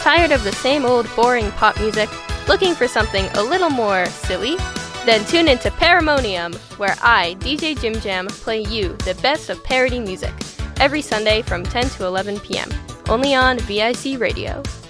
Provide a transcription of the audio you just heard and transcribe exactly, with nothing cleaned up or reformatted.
Tired of the same old boring pop music? Looking for something a little more silly? Then tune into Paramonium, where I, D J Jim Jam, play you the best of parody music every Sunday from ten to eleven p.m. Only on V I C Radio.